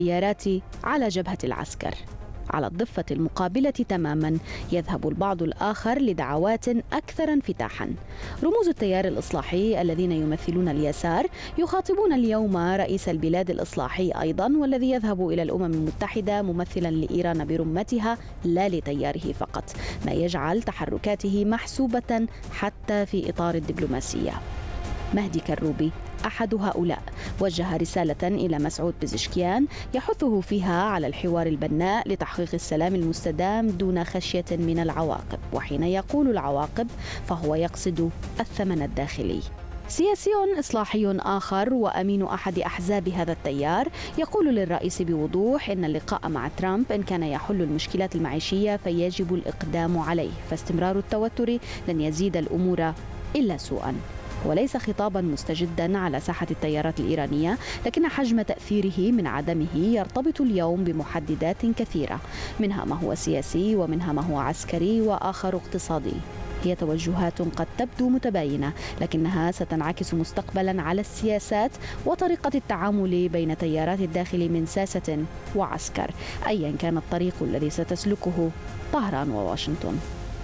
التيارات على جبهة العسكر. على الضفة المقابلة تماما يذهب البعض الآخر لدعوات أكثر انفتاحا. رموز التيار الإصلاحي الذين يمثلون اليسار يخاطبون اليوم رئيس البلاد الإصلاحي أيضا، والذي يذهب إلى الأمم المتحدة ممثلا لإيران برمتها لا لتياره فقط، ما يجعل تحركاته محسوبة حتى في إطار الدبلوماسية. مهدي كروبي أحد هؤلاء وجه رسالة إلى مسعود بزشكيان يحثه فيها على الحوار البناء لتحقيق السلام المستدام دون خشية من العواقب، وحين يقول العواقب فهو يقصد الثمن الداخلي. سياسي إصلاحي آخر وأمين أحد أحزاب هذا التيار يقول للرئيس بوضوح إن اللقاء مع ترامب إن كان يحل المشكلات المعيشية فيجب الإقدام عليه، فاستمرار التوتر لن يزيد الأمور إلا سوءا. وليس خطابا مستجدا على ساحة التيارات الإيرانية، لكن حجم تأثيره من عدمه يرتبط اليوم بمحددات كثيرة، منها ما هو سياسي ومنها ما هو عسكري وآخر اقتصادي. هي توجهات قد تبدو متباينة، لكنها ستنعكس مستقبلا على السياسات وطريقة التعامل بين تيارات الداخل من ساسة وعسكر، أيا كان الطريق الذي ستسلكه طهران وواشنطن.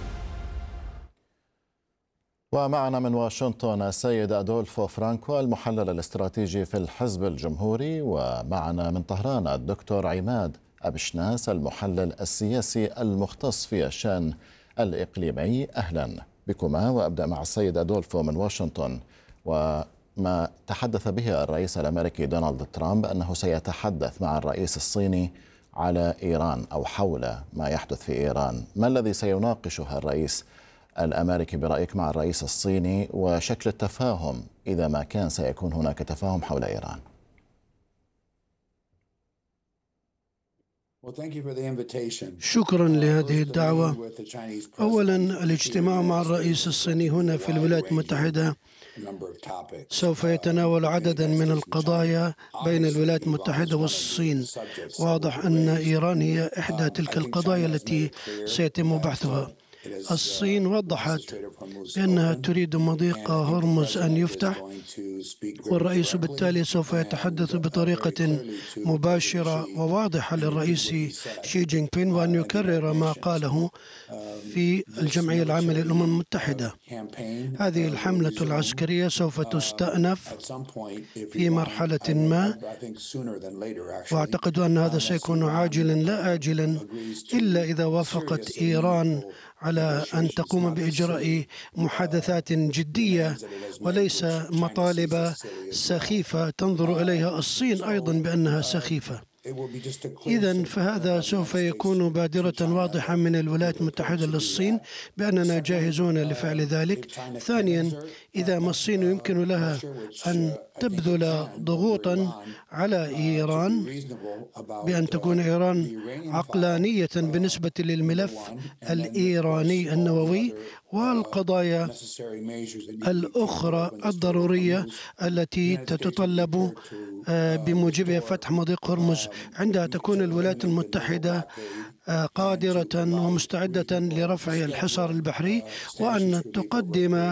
ومعنا من واشنطن السيد أدولفو فرانكو المحلل الاستراتيجي في الحزب الجمهوري، ومعنا من طهران الدكتور عماد أبشناس المحلل السياسي المختص في الشأن الإقليمي. أهلا بكما، وأبدأ مع السيد أدولفو من واشنطن. وما تحدث به الرئيس الأمريكي دونالد ترامب أنه سيتحدث مع الرئيس الصيني على إيران أو حول ما يحدث في إيران، ما الذي سيناقشه الرئيس الأمريكي برأيك مع الرئيس الصيني، وشكل التفاهم إذا ما كان سيكون هناك تفاهم حول إيران؟ شكرا لهذه الدعوة. أولا، الاجتماع مع الرئيس الصيني هنا في الولايات المتحدة سوف يتناول عددا من القضايا بين الولايات المتحدة والصين. واضح أن إيران هي إحدى تلك القضايا التي سيتم بحثها. الصين وضحت بأنها تريد مضيق هرمز أن يفتح، والرئيس بالتالي سوف يتحدث بطريقة مباشرة وواضحة للرئيس شي جين بين، وأن يكرر ما قاله في الجمعية العامة للأمم المتحدة. هذه الحملة العسكرية سوف تستأنف في مرحلة ما، وأعتقد أن هذا سيكون عاجلا لا آجلا، إلا إذا وافقت إيران على أن تقوم بإجراء محادثات جدية وليس مطالب سخيفة تنظر إليها الصين أيضا بأنها سخيفة. إذن فهذا سوف يكون بادرة واضحة من الولايات المتحدة للصين بأننا جاهزون لفعل ذلك. ثانيا، إذا ما الصين يمكن لها أن تبذل ضغوطا على إيران بأن تكون إيران عقلانية بالنسبة للملف الإيراني النووي والقضايا الأخرى الضرورية التي تتطلب بموجبها فتح مضيق هرمز، عندها تكون الولايات المتحدة قادرة ومستعدة لرفع الحصار البحري وأن تقدم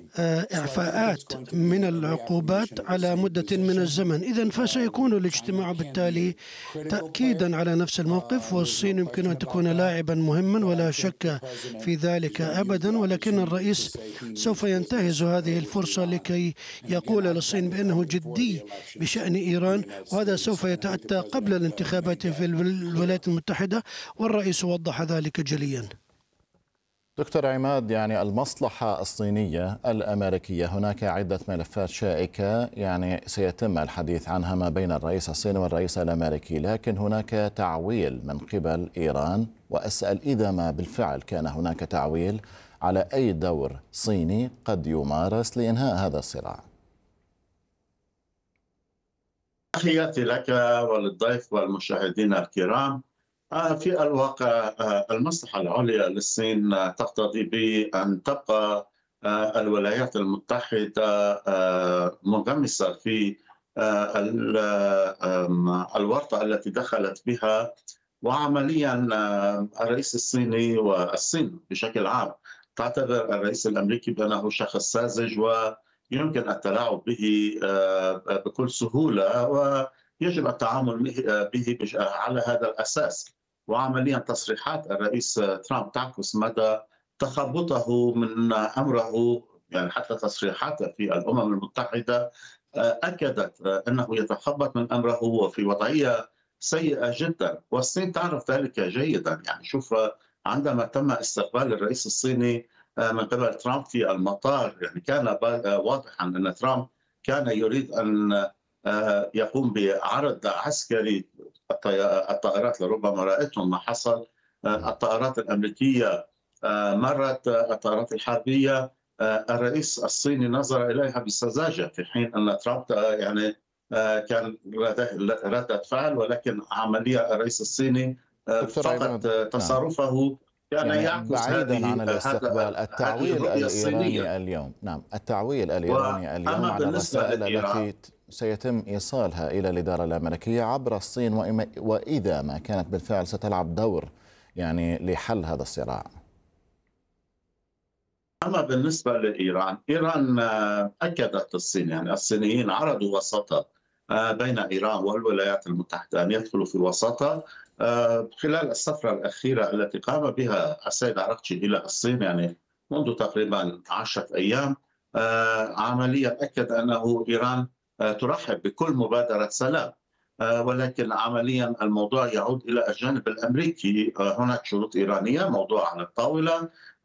إعفاءات من العقوبات على مدة من الزمن. إذن فسيكون الاجتماع بالتالي تأكيدا على نفس الموقف، والصين يمكن أن تكون لاعبا مهما ولا شك في ذلك أبدا، ولكن الرئيس سوف ينتهز هذه الفرصة لكي يقول للصين بأنه جدي بشأن إيران، وهذا سوف يتأتى قبل الانتخابات في الولايات المتحدة، والرئيس وضح ذلك جليا. دكتور عماد، يعني المصلحة الصينية الأمريكية، هناك عدة ملفات شائكة يعني سيتم الحديث عنها ما بين الرئيس الصيني والرئيس الأمريكي، لكن هناك تعويل من قبل إيران، وأسأل إذا ما بالفعل كان هناك تعويل على أي دور صيني قد يمارس لإنهاء هذا الصراع. تحياتي لك وللضيف والمشاهدين الكرام. في الواقع المصلحة العليا للصين تقتضي بأن تبقى الولايات المتحدة منغمسة في الورطة التي دخلت بها، وعمليا الرئيس الصيني والصين بشكل عام تعتبر الرئيس الأمريكي بأنه شخص ساذج ويمكن التلاعب به بكل سهولة، يجب التعامل به على هذا الأساس. وعمليا تصريحات الرئيس ترامب تعكس مدى تخبطه من أمره، يعني حتى تصريحاته في الأمم المتحدة أكدت أنه يتخبط من أمره وفي وضعية سيئة جدا، والصين تعرف ذلك جيدا. يعني شوف، عندما تم استقبال الرئيس الصيني من قبل ترامب في المطار، يعني كان واضحا أن ترامب كان يريد أن يقوم بعرض عسكري. الطائرات لربما رأيتم ما حصل، الطائرات الأمريكية مرت الطائرات الحربية، الرئيس الصيني نظر إليها بسذاجة، في حين أن ترامب يعني كان ردة فعل، ولكن عملية الرئيس الصيني فقط تصرفه كان يعني يعكس بعيدا عن الاستقبال، التعويل الإيراني اليوم، نعم، التعويل الإيراني اليوم على الرسائل التي سيتم إيصالها إلى الإدارة الأمريكية عبر الصين، وإذا ما كانت بالفعل ستلعب دور يعني لحل هذا الصراع. أما بالنسبة لإيران، إيران أكدت الصين، يعني الصينيين عرضوا وساطة بين إيران والولايات المتحدة أن يدخلوا في وساطة خلال السفرة الأخيرة التي قام بها السيد عراقچي إلى الصين، يعني منذ تقريبا 10 أيام. عمليا أكد أنه إيران ترحب بكل مبادرة سلام، ولكن عمليا الموضوع يعود إلى الجانب الأمريكي. هناك شروط إيرانية موضوعة على الطاولة،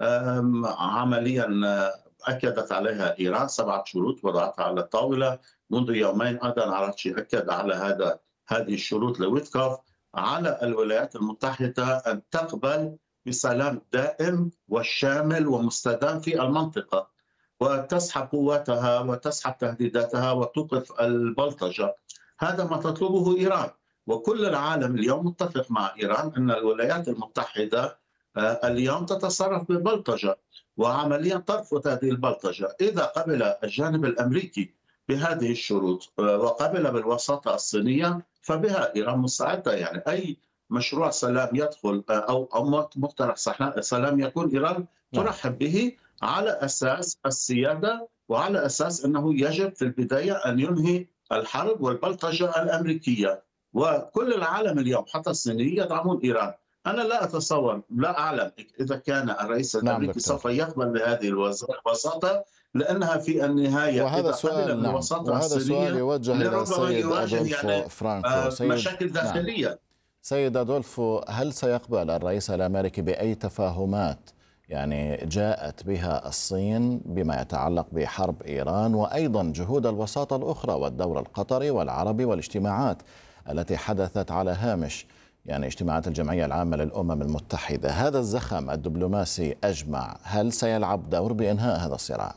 عمليا أكدت عليها إيران 7 شروط وضعتها على الطاولة منذ يومين. أيضا عراقچي أكد على هذه الشروط لويتكوف. على الولايات المتحدة أن تقبل بسلام دائم وشامل ومستدام في المنطقة، وتسحب قواتها وتسحب تهديداتها وتوقف البلطجة. هذا ما تطلبه إيران، وكل العالم اليوم متفق مع إيران أن الولايات المتحدة اليوم تتصرف ببلطجة، وعمليا ترفض هذه البلطجة. إذا قبل الجانب الأمريكي بهذه الشروط وقبل بالوساطة الصينية فبها إيران مستعدة. يعني أي مشروع سلام يدخل أو مقترح سلام يكون إيران ترحب به على أساس السيادة، وعلى أساس أنه يجب في البداية أن ينهي الحرب والبلطجة الأمريكية. وكل العالم اليوم حتى الصينيين يدعمون إيران. أنا لا أتصور، لا أعلم إذا كان الرئيس الأمريكي سوف يقبل بهذه الوساطة، لأنها في النهاية وهذا سؤال، نعم، وهذا سؤال يوجه إلى السيد أدولفو فرانكو. مشاكل داخلية. نعم. سيد أدولفو، هل سيقبل الرئيس الأمريكي بأي تفاهمات يعني جاءت بها الصين بما يتعلق بحرب إيران، وأيضا جهود الوساطة الأخرى والدور القطري والعربي والاجتماعات التي حدثت على هامش يعني اجتماعات الجمعية العامة للأمم المتحدة؟ هذا الزخم الدبلوماسي أجمع، هل سيلعب دور بإنهاء هذا الصراع؟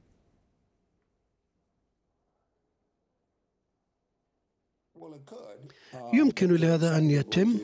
يمكن لهذا أن يتم،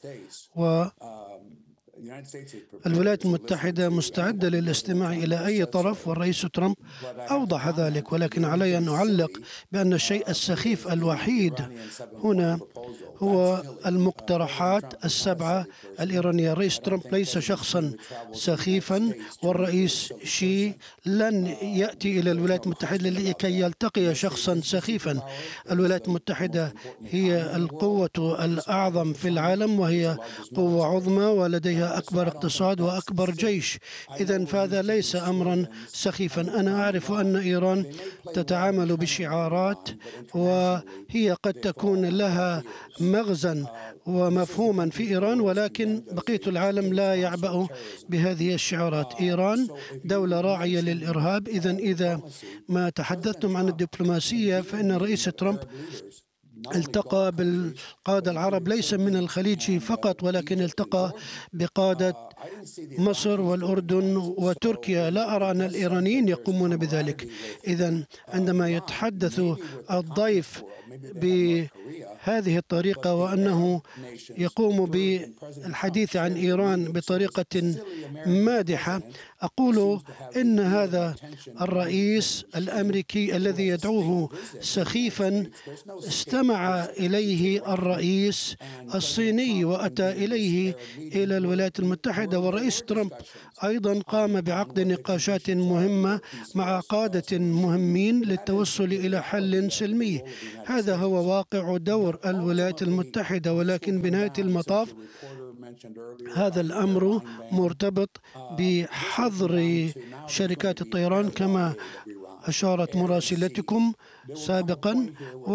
والولايات المتحدة مستعدة للاستماع إلى أي طرف، والرئيس ترامب أوضح ذلك. ولكن علي أن أعلق بأن الشيء السخيف الوحيد هنا هو المقترحات 7 الإيرانية. الرئيس ترامب ليس شخصا سخيفا، والرئيس شي لن يأتي إلى الولايات المتحدة لكي يلتقي شخصا سخيفا. الولايات المتحدة هي القوة الأعظم في العالم، وهي قوة عظمى ولديها أكبر اقتصاد وأكبر جيش. إذن فهذا ليس أمرا سخيفا. أنا أعرف أن إيران تتعامل بشعارات، وهي قد تكون لها مغزى ومفهوما في إيران، ولكن بقية العالم لا يعبأ بهذه الشعارات. إيران دولة راعية للإرهاب. إذا ما تحدثتم عن الدبلوماسية، فإن الرئيس ترامب التقى بالقادة العرب ليس من الخليج فقط، ولكن التقى بقادة مصر والأردن وتركيا. لا أرى أن الإيرانيين يقومون بذلك. إذن عندما يتحدث الضيف بهذه الطريقة وأنه يقوم بالحديث عن إيران بطريقة مادحة، أقول إن هذا الرئيس الأمريكي الذي يدعوه سخيفا استمع استمع إليه الرئيس الصيني وأتى إليه إلى الولايات المتحدة، والرئيس ترامب أيضا قام بعقد نقاشات مهمة مع قادة مهمين للتوصل إلى حل سلمي. هذا هو واقع دور الولايات المتحدة، ولكن بنهاية المطاف هذا الأمر مرتبط بحظر شركات الطيران كما أشارت مراسلتكم سابقا،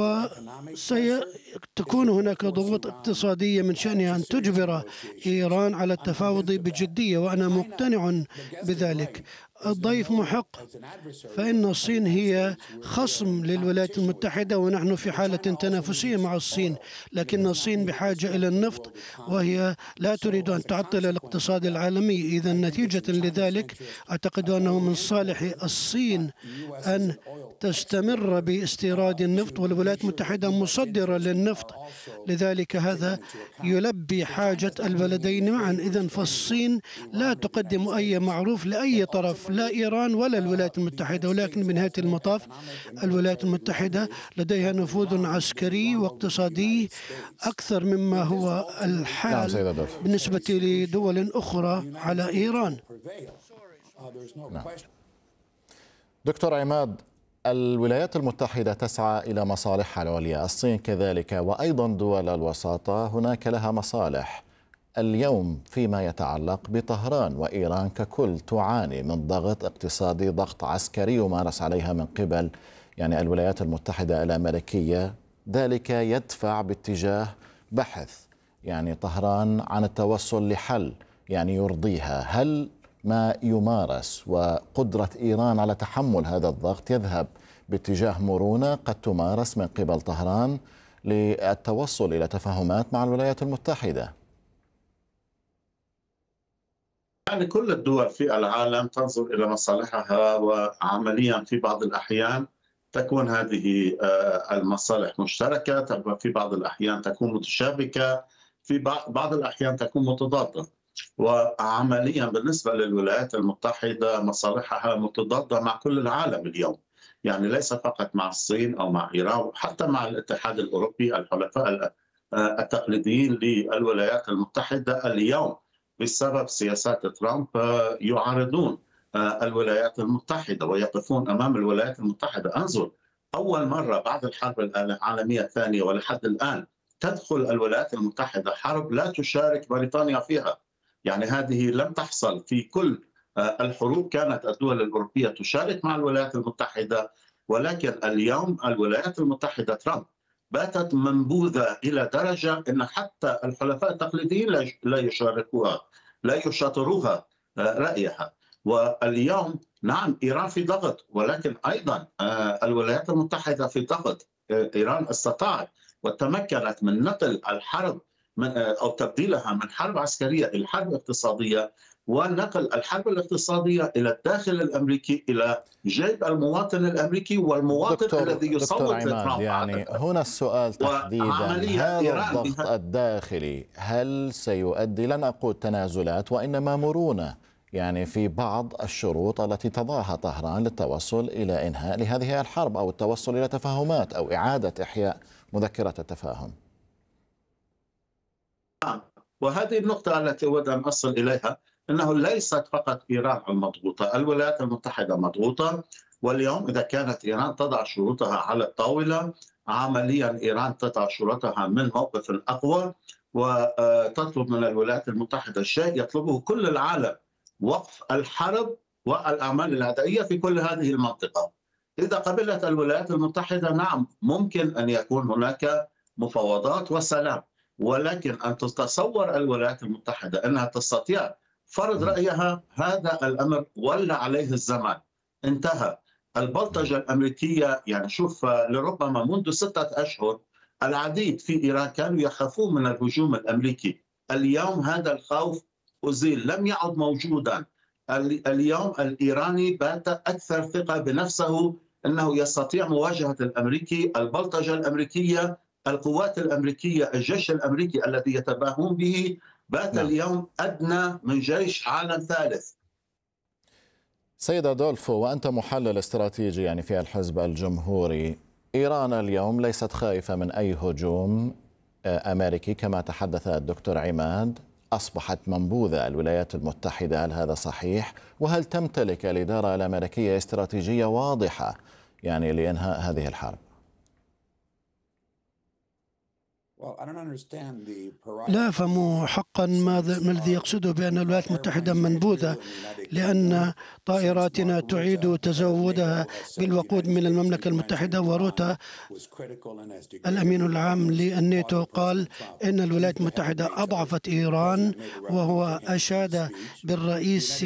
وستكون هناك ضغوط اقتصادية من شأنها أن تجبر إيران على التفاوض بجدية، وأنا مقتنع بذلك. الضيف محق، فإن الصين هي خصم للولايات المتحدة ونحن في حالة تنافسية مع الصين، لكن الصين بحاجة إلى النفط وهي لا تريد أن تعطل الاقتصاد العالمي. إذا نتيجة لذلك أعتقد أنه من صالح الصين أن تستمر باستيراد النفط، والولايات المتحدة مصدرة للنفط، لذلك هذا يلبي حاجة البلدين معا. إذن فالصين لا تقدم أي معروف لأي طرف، لا إيران ولا الولايات المتحدة، ولكن بنهاية المطاف الولايات المتحدة لديها نفوذ عسكري واقتصادي أكثر مما هو الحال بالنسبة لدول أخرى على إيران. دكتور عماد، الولايات المتحدة تسعى إلى مصالحها العليا، الصين كذلك، وأيضا دول الوساطة هناك لها مصالح. اليوم فيما يتعلق بطهران وإيران ككل تعاني من ضغط اقتصادي، ضغط عسكري يمارس عليها من قبل الولايات المتحدة الأمريكية، ذلك يدفع باتجاه بحث طهران عن التوصل لحل يرضيها. هل ما يمارس وقدرة إيران على تحمل هذا الضغط يذهب باتجاه مرونة قد تمارس من قبل طهران للتوصل إلى تفاهمات مع الولايات المتحدة؟ كل الدول في العالم تنظر إلى مصالحها، وعمليا في بعض الأحيان تكون هذه المصالح مشتركة، في بعض الأحيان تكون متشابكة، في بعض الأحيان تكون متضادة. وعمليا بالنسبة للولايات المتحدة مصالحها متضادة مع كل العالم اليوم، ليس فقط مع الصين أو مع إيران، حتى مع الاتحاد الأوروبي، الحلفاء التقليديين للولايات المتحدة اليوم بسبب سياسات ترامب يعارضون الولايات المتحدة ويقفون أمام الولايات المتحدة. انظر، أول مرة بعد الحرب العالمية الثانية ولحد الآن تدخل الولايات المتحدة حرب لا تشارك بريطانيا فيها. هذه لم تحصل في كل الحروب، كانت الدول الأوروبية تشارك مع الولايات المتحدة، ولكن اليوم الولايات المتحدة ترامب باتت منبوذة إلى درجة أن حتى الحلفاء التقليديين لا يشاركوها، لا يشاطروها رأيها. واليوم نعم إيران في ضغط، ولكن أيضا الولايات المتحدة في ضغط. إيران استطاعت وتمكنت من نقل الحرب أو تبديلها من حرب عسكرية إلى حرب اقتصادية، ونقل الحرب الاقتصادية إلى الداخل الأمريكي، إلى جيب المواطن الأمريكي والمواطن الذي يصوت لترامب. هنا السؤال تحديدا، هذا الضغط الداخلي هل سيؤدي، لن أقول تنازلات وإنما مرونة في بعض الشروط التي تضعها طهران للتوصل إلى إنهاء لهذه الحرب أو التوصل إلى تفاهمات أو إعادة إحياء مذكرة التفاهم؟ وهذه النقطة التي أود أن أصل إليها، أنه ليست فقط إيران المضغوطة، الولايات المتحدة مضغوطة. واليوم إذا كانت إيران تضع شروطها على الطاولة، عمليا إيران تضع شروطها من موقف أقوى وتطلب من الولايات المتحدة شيء يطلبه كل العالم: وقف الحرب والأعمال العدائية في كل هذه المنطقة. إذا قبلت الولايات المتحدة، نعم ممكن أن يكون هناك مفاوضات وسلام، ولكن أن تتصور الولايات المتحدة أنها تستطيع فرض رأيها، هذا الأمر ولى عليه الزمان، انتهى. البلطجة الأمريكية شوف، لربما منذ 6 أشهر العديد في إيران كانوا يخافون من الهجوم الأمريكي. اليوم هذا الخوف أزيل، لم يعد موجودا. اليوم الإيراني بات أكثر ثقة بنفسه أنه يستطيع مواجهة الأمريكي، البلطجة الأمريكية، القوات الأمريكية، الجيش الأمريكي الذي يتباهون به بات اليوم أدنى من جيش عالم ثالث. سيد أدولفو، وأنت محلل استراتيجي في الحزب الجمهوري، إيران اليوم ليست خائفة من أي هجوم أمريكي كما تحدث الدكتور عماد، أصبحت منبوذة الولايات المتحدة، هل هذا صحيح؟ وهل تمتلك الإدارة الأمريكية استراتيجية واضحة يعني لإنهاء هذه الحرب؟ لا أفهم حقا ما الذي يقصده بأن الولايات المتحدة منبوذة، لأن طائراتنا تعيد تزودها بالوقود من المملكة المتحدة. وروتا الأمين العام للناتو قال إن الولايات المتحدة أضعفت إيران، وهو أشاد بالرئيس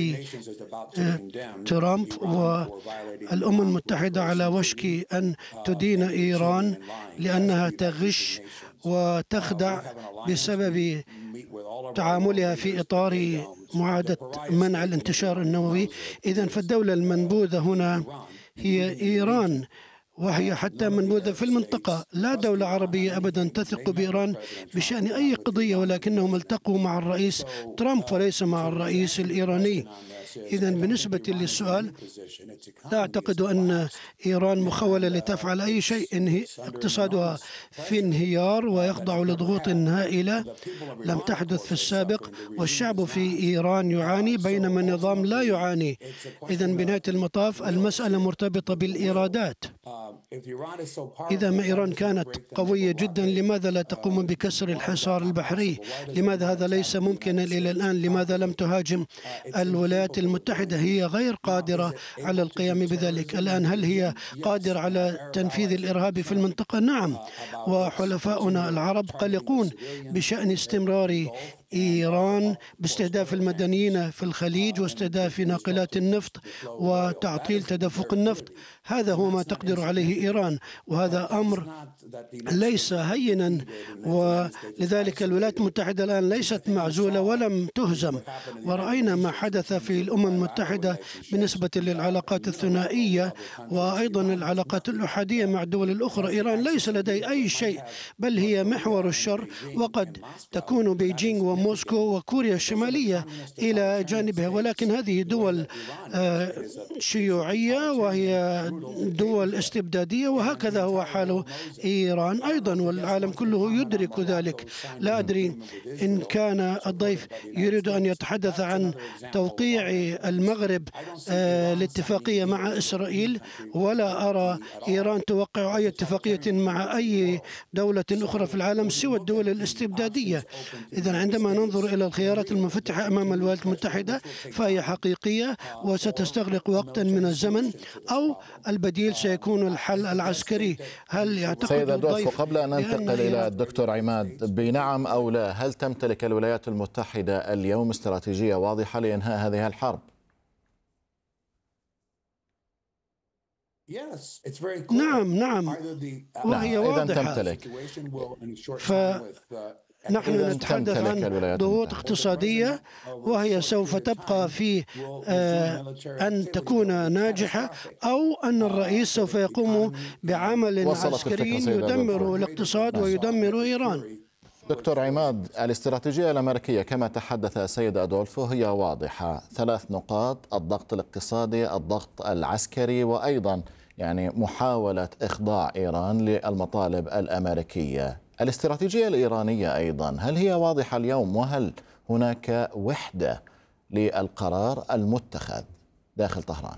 ترامب والأمم المتحدة على وشك أن تدين إيران لأنها تغش وتخدع بسبب تعاملها في إطار معاهدة منع الانتشار النووي. إذن فالدولة المنبوذة هنا هي إيران، وهي حتى منبوذة في المنطقة. لا دولة عربية أبدا تثق بإيران بشأن أي قضية، ولكنهم التقوا مع الرئيس ترامب وليس مع الرئيس الإيراني. إذن بالنسبة للسؤال، لا أعتقد أن إيران مخولة لتفعل أي شيء. اقتصادها في انهيار ويخضع لضغوط هائلة لم تحدث في السابق، والشعب في إيران يعاني بينما النظام لا يعاني. إذن بنهاية المطاف المسألة مرتبطة بالإيرادات. إذا ما إيران كانت قوية جدا، لماذا لا تقوم بكسر الحصار البحري؟ لماذا هذا ليس ممكنا إلى الآن؟ لماذا لم تهاجم الولايات المتحدة؟ هي غير قادرة على القيام بذلك الآن. هل هي قادرة على تنفيذ الإرهاب في المنطقة؟ نعم، وحلفاؤنا العرب قلقون بشأن استمرار إيران باستهداف المدنيين في الخليج واستهداف ناقلات النفط وتعطيل تدفق النفط. هذا هو ما تقدر عليه إيران، وهذا أمر ليس هينا. ولذلك الولايات المتحدة الآن ليست معزولة ولم تهزم، ورأينا ما حدث في الأمم المتحدة بالنسبة للعلاقات الثنائية وأيضا العلاقات الأحادية مع الدول الأخرى. إيران ليس لدي أي شيء، بل هي محور الشر، وقد تكون بيجينغ وموسكو وكوريا الشمالية إلى جانبها، ولكن هذه دول شيوعية وهي دول استبدادية، وهكذا هو حال إيران أيضا، والعالم كله يدرك ذلك. لا أدري إن كان الضيف يريد أن يتحدث عن توقيع المغرب الاتفاقية مع إسرائيل، ولا أرى إيران توقع أي اتفاقية مع أي دولة أخرى في العالم سوى الدول الاستبدادية. إذن عندما ننظر إلى الخيارات المنفتحة أمام الولايات المتحدة فهي حقيقية وستستغرق وقتا من الزمن، أو البديل سيكون الحل العسكري. هل يعتقد سيد الضيف قبل أن ننتقل إلى الدكتور عماد بنعم أو لا، هل تمتلك الولايات المتحدة اليوم استراتيجية واضحة لإنهاء هذه الحرب؟ نعم، وهي واضحة. إذن تمتلك. نحن نتحدث عن ضغوط اقتصادية، وهي سوف تبقى في أن تكون ناجحة، أو أن الرئيس سوف يقوم بعمل عسكري يدمر الاقتصاد ويدمر إيران. دكتور عماد، الاستراتيجية الأمريكية كما تحدث السيد أدولفو هي واضحة، 3 نقاط: الضغط الاقتصادي، الضغط العسكري، وأيضا يعني محاولة إخضاع إيران للمطالب الأمريكية. الاستراتيجية الإيرانية أيضا، هل هي واضحة اليوم؟ وهل هناك وحدة للقرار المتخذ داخل طهران؟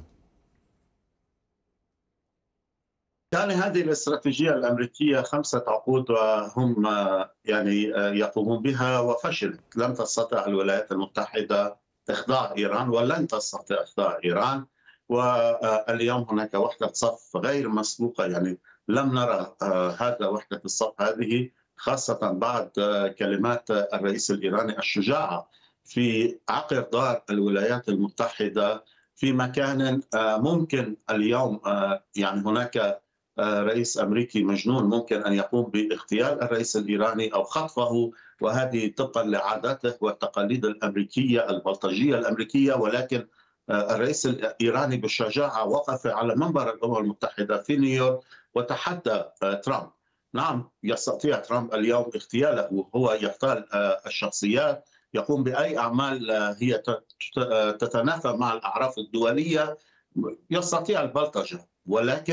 يعني هذه الاستراتيجية الأمريكية 5 عقود وهم يعني يقومون بها وفشلت. لم تستطع الولايات المتحدة إخضاع إيران ولن تستطيع إخضاع إيران، واليوم هناك وحدة صف غير مسبوقة. يعني لم نرى هذا وحدة الصف هذه، خاصة بعد كلمات الرئيس الإيراني الشجاعة في عقر دار الولايات المتحدة في مكان ممكن اليوم يعني هناك رئيس أمريكي مجنون ممكن أن يقوم باغتيال الرئيس الإيراني أو خطفه، وهذه طبقا لعاداته والتقاليد الأمريكية البلطجية الأمريكية. ولكن الرئيس الإيراني بالشجاعة وقف على منبر الأمم المتحدة في نيويورك وتحدى ترامب. نعم، يستطيع ترامب اليوم اغتياله، هو يختال الشخصيات، يقوم بأي أعمال هي تتنافى مع الأعراف الدولية، يستطيع البلطجة. ولكن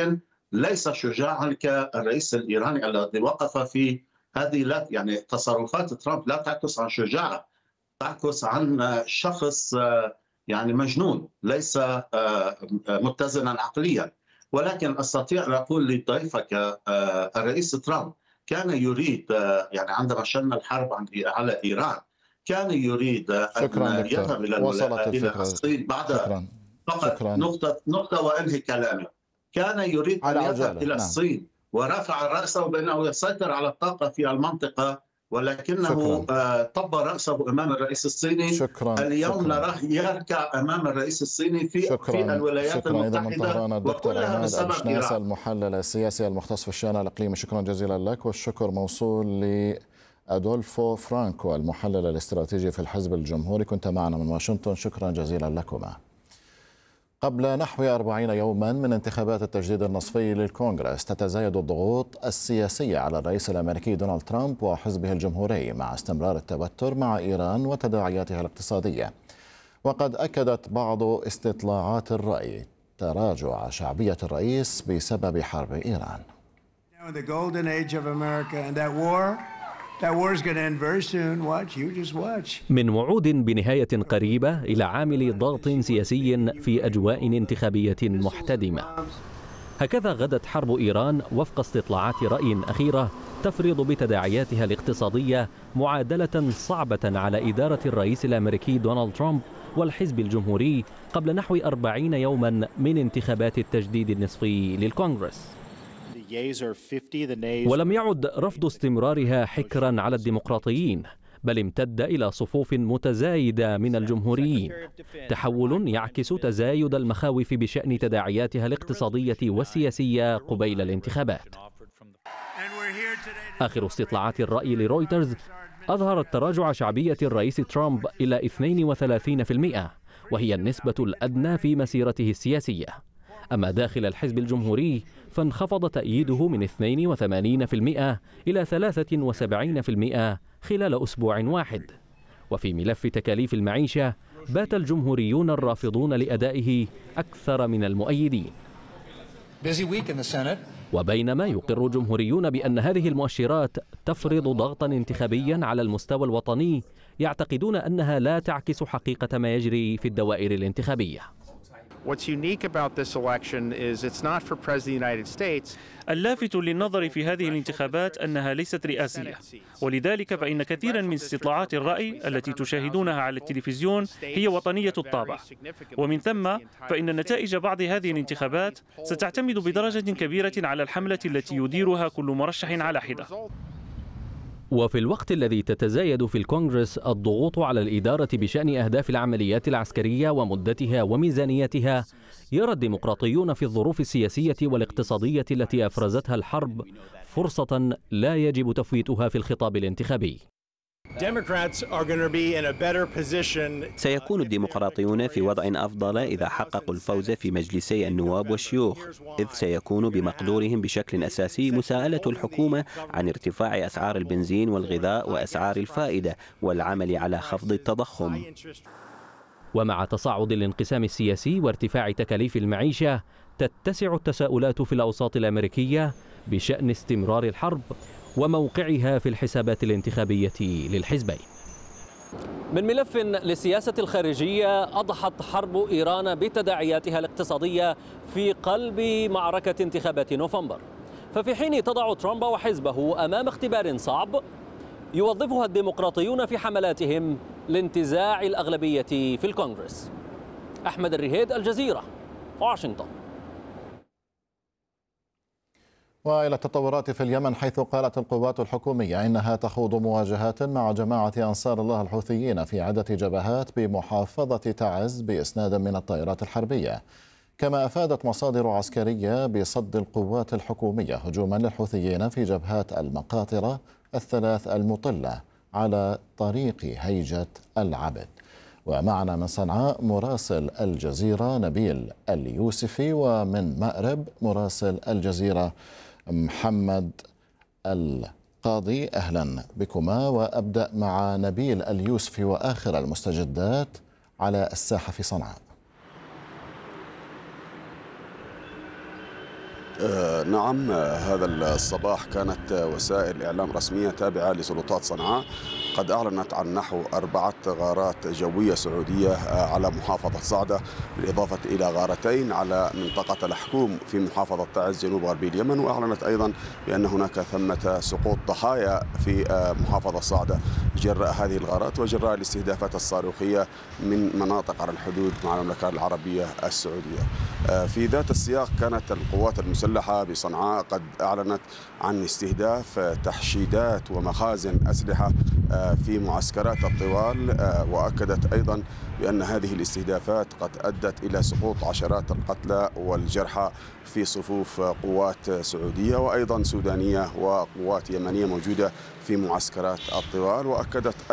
ليس شجاعا كالرئيس الإيراني الذي وقف في هذه. لا يعني تصرفات ترامب لا تعكس عن شجاعة، تعكس عن شخص يعني مجنون، ليس متزنا عقليا. ولكن أستطيع أن أقول لضيفك الرئيس ترامب كان يريد يعني عندما شن الحرب على إيران كان يريد أن يذهب إلى الصين بعد فقط نقطة وأنهي كلامي. كان يريد أن يذهب إلى الصين ورفع رأسه بأنه يسيطر على الطاقة في المنطقة، ولكنه طب رأسه أمام الرئيس الصيني. اليوم نراه يركع أمام الرئيس الصيني في الولايات المتحدة، الدكتور عماد أبشناس المحلل السياسي المختص في الشأن الإقليمي. شكرا جزيلا لك، والشكر موصول لأدولفو فرانكو المحلل الاستراتيجي في الحزب الجمهوري، كنت معنا من واشنطن. شكرا جزيلا لكما. قبل نحو 40 يوما من انتخابات التجديد النصفي للكونغرس تتزايد الضغوط السياسية على الرئيس الأمريكي دونالد ترامب وحزبه الجمهوري مع استمرار التوتر مع إيران وتداعياتها الاقتصادية. وقد أكدت بعض استطلاعات الرأي تراجع شعبية الرئيس بسبب حرب إيران. من وعود بنهاية قريبة إلى عامل ضغط سياسي في أجواء انتخابية محتدمة. هكذا غدت حرب إيران وفق استطلاعات رأي أخيرة تفرض بتداعياتها الاقتصادية معادلة صعبة على إدارة الرئيس الأمريكي دونالد ترامب والحزب الجمهوري قبل نحو 40 يوما من انتخابات التجديد النصفي للكونغرس. ولم يعد رفض استمرارها حكرا على الديمقراطيين، بل امتد إلى صفوف متزايدة من الجمهوريين، تحول يعكس تزايد المخاوف بشأن تداعياتها الاقتصادية والسياسية قبيل الانتخابات. آخر استطلاعات الرأي لرويترز أظهرت تراجع شعبية الرئيس ترامب إلى 32%، وهي النسبة الأدنى في مسيرته السياسية. أما داخل الحزب الجمهوري فانخفض تأييده من 82% إلى 73% خلال أسبوع واحد. وفي ملف تكاليف المعيشة بات الجمهوريون الرافضون لأدائه أكثر من المؤيدين. وبينما يقر جمهوريون بأن هذه المؤشرات تفرض ضغطا انتخابيا على المستوى الوطني، يعتقدون أنها لا تعكس حقيقة ما يجري في الدوائر الانتخابية. اللافت للنظر في هذه الانتخابات أنها ليست رئاسية، ولذلك فإن كثيرا من استطلاعات الرأي التي تشاهدونها على التلفزيون هي وطنية الطابع، ومن ثم فإن نتائج بعض هذه الانتخابات ستعتمد بدرجة كبيرة على الحملة التي يديرها كل مرشح على حدة. وفي الوقت الذي تتزايد في الكونغرس الضغوط على الإدارة بشأن أهداف العمليات العسكرية ومدتها وميزانيتها، يرى الديمقراطيون في الظروف السياسية والاقتصادية التي أفرزتها الحرب فرصة لا يجب تفويتها في الخطاب الانتخابي. سيكون الديمقراطيون في وضع أفضل إذا حققوا الفوز في مجلسي النواب والشيوخ، إذ سيكون بمقدورهم بشكل أساسي مساءلة الحكومة عن ارتفاع أسعار البنزين والغذاء وأسعار الفائدة والعمل على خفض التضخم. ومع تصاعد الانقسام السياسي وارتفاع تكاليف المعيشة، تتسع التساؤلات في الأوساط الأمريكية بشأن استمرار الحرب وموقعها في الحسابات الانتخابية للحزبين. من ملف للسياسة الخارجية، أضحت حرب إيران بتداعياتها الاقتصادية في قلب معركة انتخابات نوفمبر. ففي حين تضع ترامب وحزبه أمام اختبار صعب، يوظفها الديمقراطيون في حملاتهم لانتزاع الأغلبية في الكونغرس. أحمد الرهيد، الجزيرة، واشنطن. وإلى التطورات في اليمن، حيث قالت القوات الحكومية إنها تخوض مواجهات مع جماعة أنصار الله الحوثيين في عدة جبهات بمحافظة تعز بإسناد من الطائرات الحربية. كما أفادت مصادر عسكرية بصد القوات الحكومية هجوما للحوثيين في جبهات المقاطرة الثلاث المطلة على طريق هيجة العبد. ومعنا من صنعاء مراسل الجزيرة نبيل اليوسفي، ومن مأرب مراسل الجزيرة محمد القاضي. أهلا بكما، وأبدأ مع نبيل اليوسفي وآخر المستجدات على الساحة في صنعاء. نعم، هذا الصباح كانت وسائل إعلام رسمية تابعة لسلطات صنعاء قد أعلنت عن نحو 4 غارات جوية سعودية على محافظة صعدة، بالإضافة إلى غارتين على منطقة الحكوم في محافظة تعز جنوب غربي اليمن. وأعلنت أيضا بأن هناك ثمة سقوط ضحايا في محافظة صعدة جراء هذه الغارات وجراء الاستهدافات الصاروخية من مناطق على الحدود مع المملكة العربية السعودية. في ذات السياق كانت القوات المسلحة بصنعاء قد أعلنت عن استهداف تحشيدات ومخازن أسلحة في معسكرات الطوال، وأكدت أيضا بأن هذه الاستهدافات قد أدت إلى سقوط عشرات القتلى والجرحى في صفوف قوات سعودية وأيضا سودانية وقوات يمنية موجودة في معسكرات الطوال. وأكدت